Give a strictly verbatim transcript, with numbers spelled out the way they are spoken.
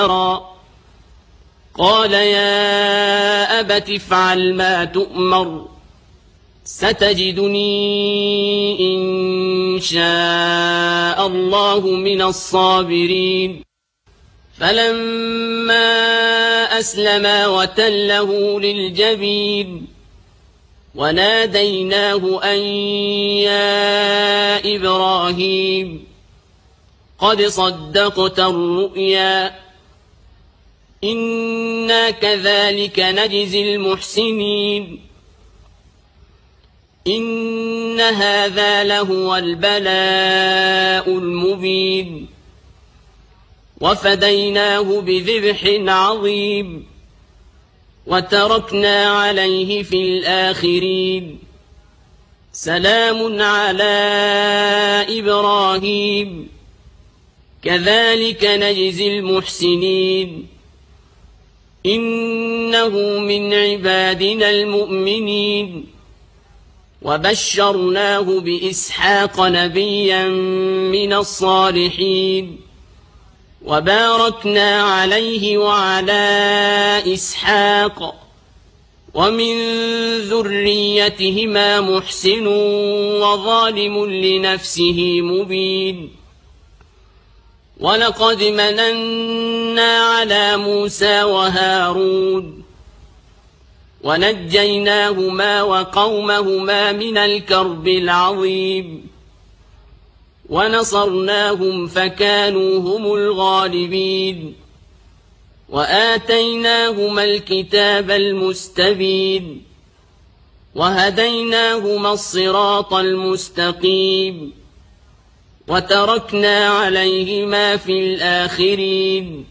قال يا أبت افعل ما تؤمر ستجدني إن شاء الله من الصابرين فلما أسلما وتله للجبين وناديناه أن يا إبراهيم قد صدقت الرؤيا إنا كذلك نجزي المحسنين إن هذا لهو البلاء المبين وفديناه بذبح عظيم وتركنا عليه في الآخرين سلام على إبراهيم كذلك نجزي المحسنين إنه من عبادنا المؤمنين وبشرناه بإسحاق نبيا من الصالحين وباركنا عليه وعلى إسحاق ومن ذريتهما محسن وظالم لنفسه مبين ولقد مننا على موسى وهارون ونجيناهما وقومهما من الكرب العظيم ونصرناهم فكانوا هم الغالبين وآتيناهما الكتاب المستبين وهديناهما الصراط المستقيم وتركنا عليهما في الآخرين